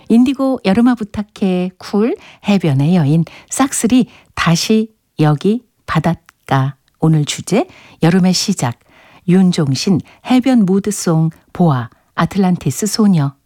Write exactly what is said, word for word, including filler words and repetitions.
인디고 여름아 부탁해 쿨 해변의 여인 싹쓸이 다시 여기 바닷가 오늘 주제 여름의 시작 윤종신 해변 무드송 보아 아틀란티스 소녀